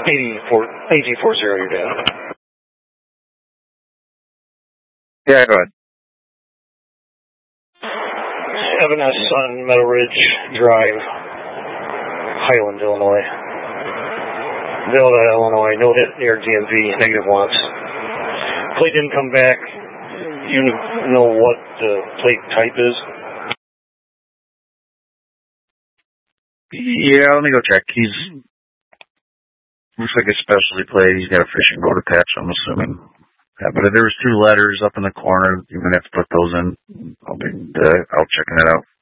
1840, you're down. Yeah, go ahead. Evan S. on Meadow Ridge Drive, Highland, Illinois. Villa, Illinois, no hit near DMV, negative watts. Plate didn't come back. You know what the plate type is? Yeah, let me go check. Looks like a specialty plate. He's got a fishing boat attached, I'm assuming. Yeah, but if there was 2 letters up in the corner, you're going to have to put those in. I'll check that out.